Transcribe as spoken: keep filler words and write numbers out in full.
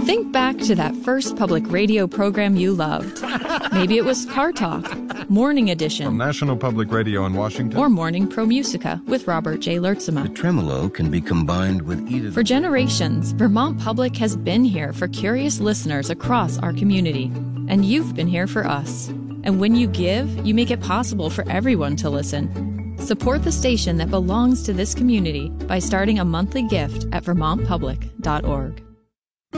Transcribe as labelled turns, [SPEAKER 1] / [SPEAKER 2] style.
[SPEAKER 1] Think back to that first public radio program you loved. Maybe it was Car Talk, Morning Edition,
[SPEAKER 2] from National Public Radio in Washington,
[SPEAKER 1] or Morning Pro Musica with Robert J. Lertzema.
[SPEAKER 3] The tremolo can be combined with either.
[SPEAKER 1] For generations, Vermont Public has been here for curious listeners across our community, and you've been here for us. And when you give, you make it possible for everyone to listen. Support the station that belongs to this community by starting a monthly gift at vermont public dot org.